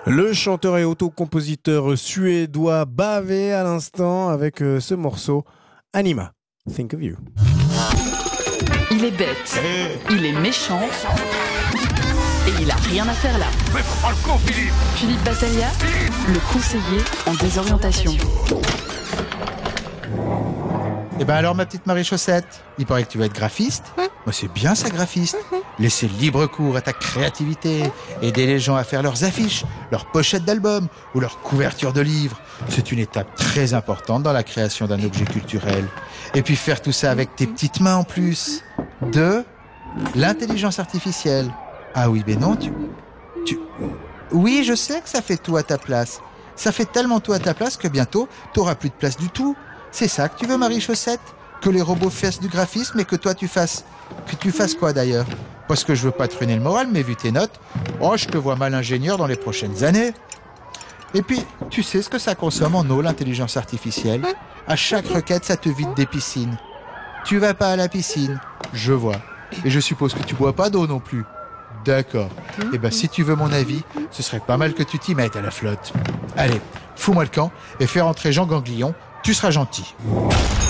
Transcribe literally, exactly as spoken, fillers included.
Le chanteur et autocompositeur suédois bavé à l'instant avec euh, ce morceau Anima, Think of You. Il est bête, il est méchant et il a rien à faire là. Mais faut pas le con, Philippe. Philippe Battaglia, le conseiller en désorientation. Eh ben alors ma petite Marie Chaussette, il paraît que tu vas être graphiste. Moi c'est bien ça, graphiste. Laisser libre cours à ta créativité, aider les gens à faire leurs affiches, leurs pochettes d'albums ou leurs couvertures de livres. C'est une étape très importante dans la création d'un objet culturel. Et puis faire tout ça avec tes petites mains en plus. De l'intelligence artificielle. Ah oui, mais non, tu... tu... Oui, je sais que ça fait tout à ta place. Ça fait tellement tout à ta place que bientôt, t'auras plus de place du tout. C'est ça que tu veux, Marie Chaussette? Que les robots fassent du graphisme et que toi tu fasses... Que tu fasses quoi d'ailleurs? Parce que je veux pas te ruiner le moral, mais vu tes notes, oh, je te vois mal ingénieur dans les prochaines années. Et puis, tu sais ce que ça consomme en eau, l'intelligence artificielle? À chaque requête, ça te vide des piscines. Tu vas pas à la piscine? Je vois. Et je suppose que tu bois pas d'eau non plus. D'accord. Eh ben, si tu veux mon avis, ce serait pas mal que tu t'y mettes à la flotte. Allez, fous-moi le camp et fais rentrer Jean Ganglion. Tu seras gentil.